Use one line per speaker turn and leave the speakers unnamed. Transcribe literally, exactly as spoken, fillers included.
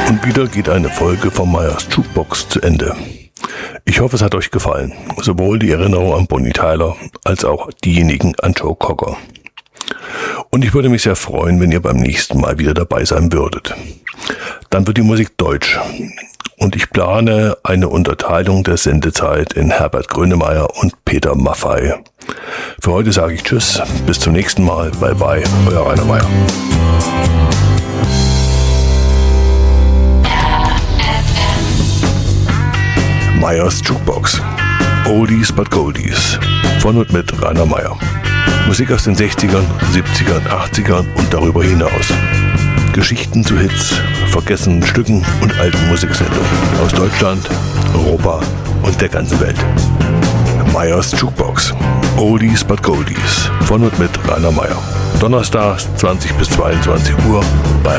Und wieder geht eine Folge von Meyers Jukebox zu Ende. Ich hoffe, es hat euch gefallen. Sowohl die Erinnerung an Bonnie Tyler als auch diejenigen an Joe Cocker. Und ich würde mich sehr freuen, wenn ihr beim nächsten Mal wieder dabei sein würdet. Dann wird die Musik deutsch. Und ich plane eine Unterteilung der Sendezeit in Herbert Grönemeyer und Peter Maffay. Für heute sage ich Tschüss, bis zum nächsten Mal. Bye bye, euer Rainer Meyer. Meyers Jukebox. Oldies but Goldies. Von und mit Rainer Meyer. Musik aus den sechzigern, siebzigern, achtzigern und darüber hinaus. Geschichten zu Hits, vergessenen Stücken und alten Musiksendungen aus Deutschland, Europa und der ganzen Welt. Meyers Jukebox. Oldies but Goldies. Von und mit Rainer Meyer. Donnerstags zwanzig bis zweiundzwanzig Uhr bei